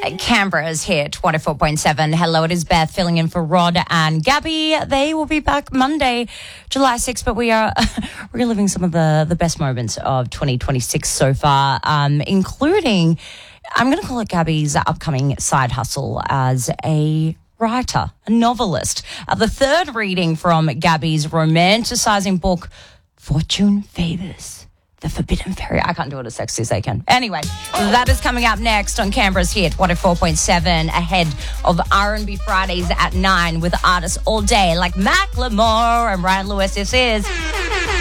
Canberra's hit 24.7. Hello, it is Beth filling in for Rod and Gabby. They will be back Monday, July 6th, but we are reliving some of the best moments of 2026 so far, including, I'm going to call it Gabby's upcoming side hustle as a writer, a novelist. The third reading from Gabby's romanticising book, Fortune Favours the Forbidden Fairy. I can't do it as sexy as they can. Anyway, that is coming up next on Canberra's hit 104.7, ahead of R&B Fridays at 9 with artists all day like Macklemore and Ryan Lewis. This is